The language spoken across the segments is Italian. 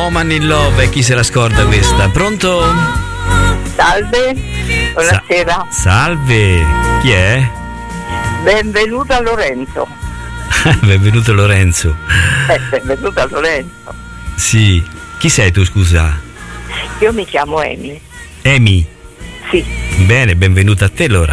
Woman in Love, e chi se la scorda questa? Pronto? Salve, buonasera. Salve, chi è? Benvenuta Lorenzo. Benvenuto Lorenzo. Benvenuta Lorenzo. Sì, chi sei tu, scusa? Io mi chiamo Amy. Amy? Sì. Bene, benvenuta a te allora.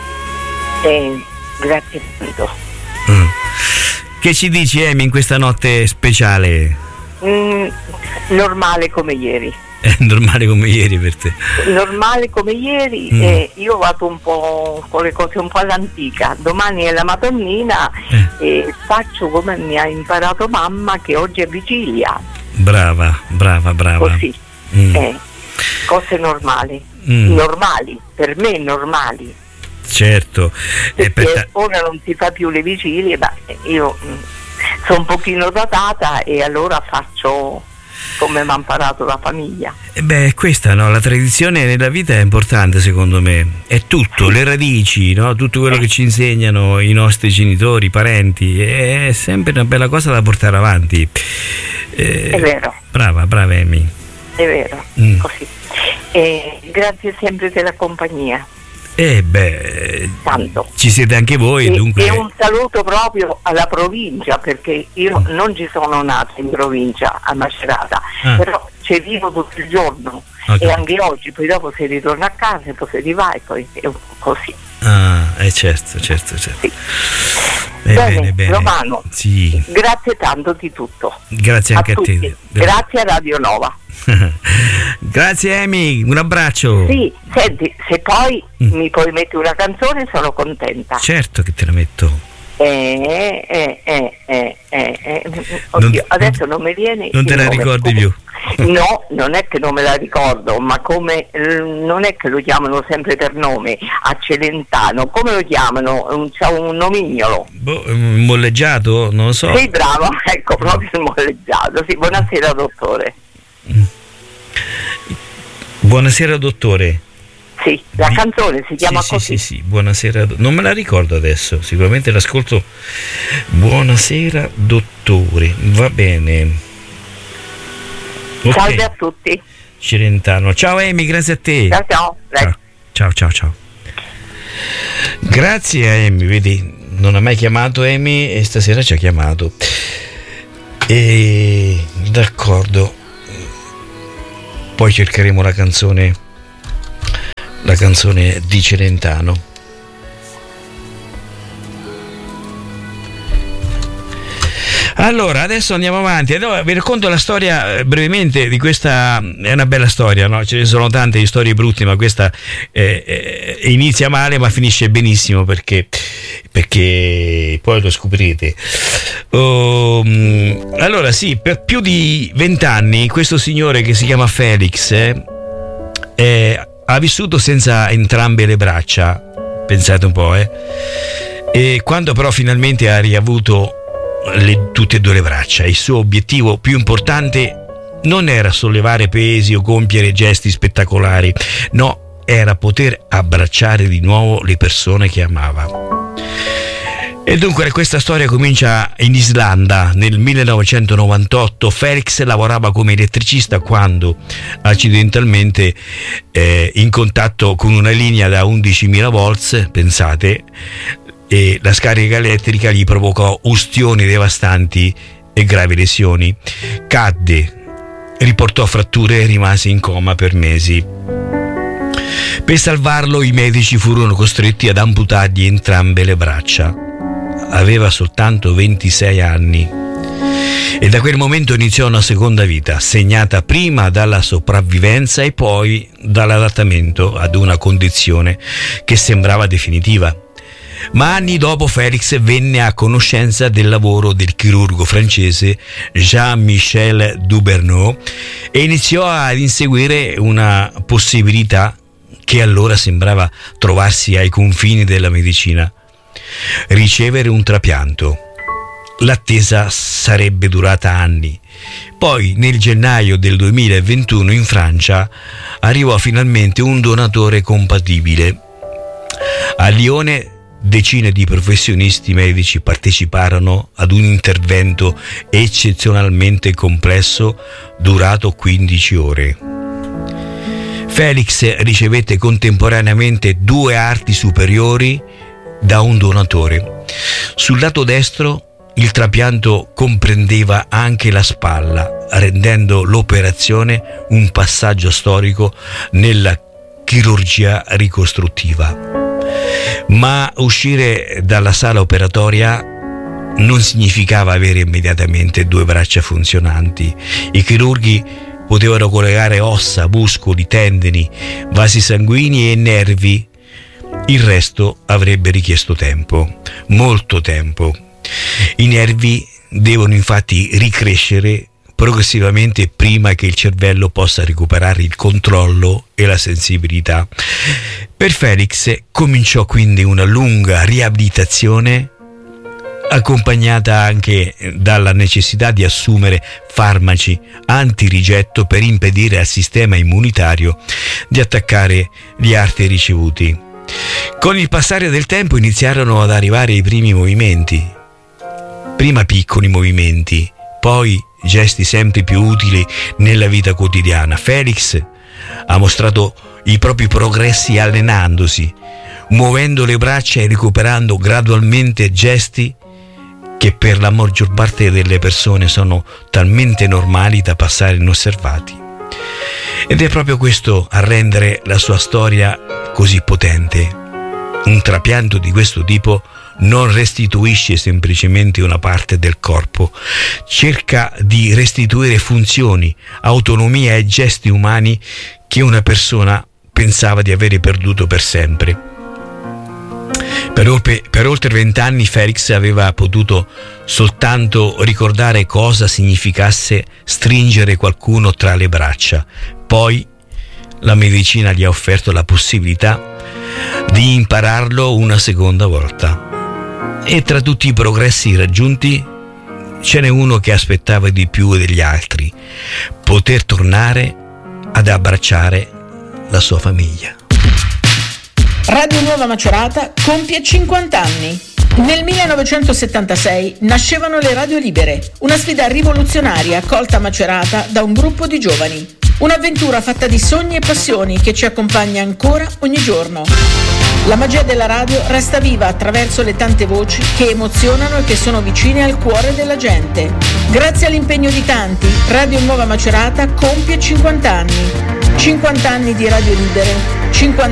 Grazie tanto. Che ci dici, Amy, in questa notte speciale? Normale come ieri. Normale come ieri per te? Normale come ieri. Io vado un po' con le cose un po' all'antica. Domani è la Madonnina e faccio come mi ha imparato mamma, che oggi è vigilia. Brava. Così. Cose normali. Normali, per me normali. Certo. Perché ora non si fa più le vigilie, ma io sono un pochino datata e allora faccio come mi ha imparato la famiglia. Questa, no? La tradizione nella vita è importante, secondo me. È tutto, le radici, no? Tutto quello che ci insegnano i nostri genitori, i parenti, è sempre una bella cosa da portare avanti. È vero. Brava Amy. È vero, così. Grazie sempre della compagnia. Tanto. Ci siete anche voi, dunque. E un saluto proprio alla provincia, perché io non ci sono nata in provincia, a Macerata, però ci vivo tutto il giorno, e anche oggi, poi dopo si ritorna a casa e poi si rivà e poi è un po' così. Certo. Sì. Bene. Romano, sì. Grazie tanto di tutto. Grazie anche a te. Grazie a Radio Nova. Grazie Amy, un abbraccio. Sì, senti, se poi mi puoi mettere una canzone sono contenta. Certo che te la metto. Oddio, adesso non mi viene. Non te la ricordi più? No, non è che non me la ricordo, ma come non è che lo chiamano sempre per nome, a Celentano, come lo chiamano? C'ha un nomignolo. Molleggiato? Non lo so. Sì, bravo, ecco, proprio il molleggiato. Sì, buonasera dottore. Buonasera dottore. Sì, la canzone si chiama così. Sì, buonasera. Non me la ricordo adesso, sicuramente l'ascolto. Buonasera dottore, va bene. Okay. Salve a tutti. Celentano. Ciao Amy, grazie a te. Ciao. Grazie a Amy, vedi, non ha mai chiamato Amy e stasera ci ha chiamato. D'accordo. Poi cercheremo la canzone di Celentano. Allora, adesso andiamo avanti. Allora, vi racconto la storia brevemente di questa. È una bella storia, no? Ce ne sono tante di storie brutte, ma questa inizia male ma finisce benissimo perché poi lo scoprirete. Allora sì, per più di 20 anni questo signore che si chiama Felix ha vissuto senza entrambe le braccia, pensate un po', e quando però finalmente ha riavuto tutte e due le braccia, il suo obiettivo più importante non era sollevare pesi o compiere gesti spettacolari, no, era poter abbracciare di nuovo le persone che amava. E dunque questa storia comincia in Islanda nel 1998. Felix lavorava come elettricista quando accidentalmente in contatto con una linea da 11.000 volts, pensate, e la scarica elettrica gli provocò ustioni devastanti e gravi lesioni. Cadde, riportò fratture e rimase in coma per mesi. Per salvarlo i medici furono costretti ad amputargli entrambe le braccia. Aveva soltanto 26 anni e da quel momento iniziò una seconda vita, segnata prima dalla sopravvivenza e poi dall'adattamento ad una condizione che sembrava definitiva. Ma anni dopo Felix venne a conoscenza del lavoro del chirurgo francese Jean-Michel Duberneau e iniziò ad inseguire una possibilità che allora sembrava trovarsi ai confini della medicina: ricevere un trapianto. L'attesa sarebbe durata anni. Poi nel gennaio del 2021 in Francia arrivò finalmente un donatore compatibile. A Lione decine di professionisti medici parteciparono ad un intervento eccezionalmente complesso durato 15 ore. Felix ricevette contemporaneamente 2 arti superiori da un donatore. Sul lato destro il trapianto comprendeva anche la spalla, rendendo l'operazione un passaggio storico nella chirurgia ricostruttiva. Ma uscire dalla sala operatoria non significava avere immediatamente 2 braccia funzionanti. I chirurghi potevano collegare ossa, muscoli, tendini, vasi sanguigni e nervi. Il resto avrebbe richiesto tempo, molto tempo. I nervi devono infatti ricrescere progressivamente prima che il cervello possa recuperare il controllo e la sensibilità. Per Felix cominciò quindi una lunga riabilitazione, accompagnata anche dalla necessità di assumere farmaci antirigetto per impedire al sistema immunitario di attaccare gli arti ricevuti. Con il passare del tempo iniziarono ad arrivare i primi movimenti, prima piccoli movimenti, poi gesti sempre più utili nella vita quotidiana. Felix ha mostrato i propri progressi allenandosi, muovendo le braccia e recuperando gradualmente gesti che per la maggior parte delle persone sono talmente normali da passare inosservati. Ed è proprio questo a rendere la sua storia così potente. Un trapianto di questo tipo non restituisce semplicemente una parte del corpo, cerca di restituire funzioni, autonomia e gesti umani che una persona pensava di avere perduto per sempre. Per oltre 20 anni Felix aveva potuto soltanto ricordare cosa significasse stringere qualcuno tra le braccia. Poi la medicina gli ha offerto la possibilità di impararlo una seconda volta. E tra tutti i progressi raggiunti ce n'è uno che aspettava di più degli altri: poter tornare ad abbracciare la sua famiglia. Radio Nuova Macerata compie 50 anni. Nel 1976 nascevano le Radio Libere, una sfida rivoluzionaria accolta a Macerata da un gruppo di giovani. Un'avventura fatta di sogni e passioni che ci accompagna ancora ogni giorno. La magia della radio resta viva attraverso le tante voci che emozionano e che sono vicine al cuore della gente. Grazie all'impegno di tanti, Radio Nuova Macerata compie 50 anni. 50 anni di Radio Libere, 50